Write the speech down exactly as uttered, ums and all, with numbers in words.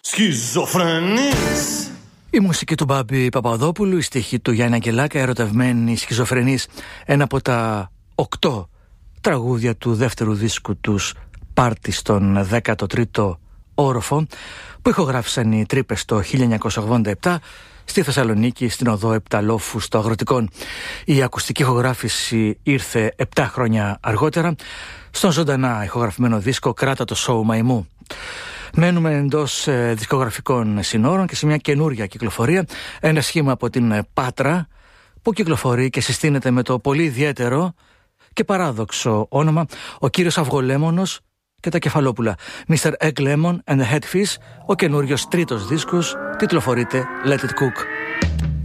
Σχιζοφρενής. Η μουσική του Μπάμπη Παπαδόπουλου, η στίχη του Γιάννη Αγγελάκα, ερωτευμένη σχιζοφρενής, ένα από τα οκτώ τραγούδια του δεύτερου δίσκου τους, Πάρτι στον δέκατο τρίτο όροφο, που ηχογράφησαν οι Τρύπες το χίλια εννιακόσια ογδόντα επτά στη Θεσσαλονίκη, στην οδό Επταλόφου στο Αγροτικόν. Η ακουστική ηχογράφηση ήρθε επτά χρόνια αργότερα στον ζωντανά ηχογραφημένο δίσκο «Κράτα το σόου Μαϊμού». Μένουμε εντός ε, δισκογραφικών συνόρων και σε μια καινούρια κυκλοφορία, ένα σχήμα από την ε, Πάτρα που κυκλοφορεί και συστήνεται με το πολύ ιδιαίτερο και παράδοξο όνομα «Ο κύριος Αυγολέμονος και τα Κεφαλόπουλα». μίστερ Egg Lemon and the Headfish, ο καινούριος τρίτος δίσκος, τιτλοφορείται Let It Cook.